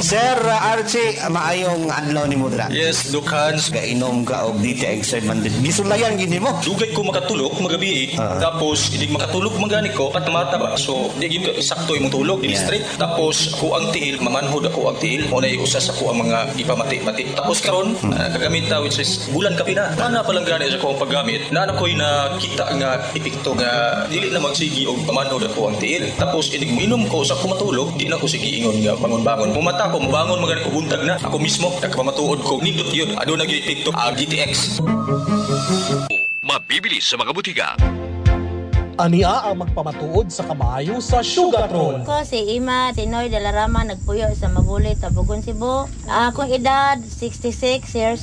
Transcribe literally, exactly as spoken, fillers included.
Sir Archie, maayong adlaw ni mo dra. Yes, Lucans. Gainom ka og D T X man din. Gisulayan gini mo. Dugay ko makatulog magabi eh. Ah. Tapos hindi makatulog magani ko at mata ba. So di gyud ka sakto imong tulog dili Yeah. straight. Tapos ako ang tiil, mamanhod ako ang tiil. Mo na usas ako ang mga ipamati-mati. Tapos karon Hmm. uh, kagamit ta which is bulan ka pina. Ana pa lang gani sa ko ang paggamit. Na ko'y nakita nga epekto nga dili na magsigi og pamanhod ako ang tiil. Tapos inig minom ko sa kumatulog, di na ko sige ingon nga bangon-bangon. Mumata ko, bangon magani ko buntag na. Ako mismo nagpamatuod ko nindot yun. Ado na gyud epekto ang D T X. Mabibili sa mga butika. Ania ang magpamatuod sa kamayo sa Sugartron. Ako si Ima Tinoy Dalarama, nagpuyo sa Mabulit, Tabugon, Cebu. Akong edad sixty-six years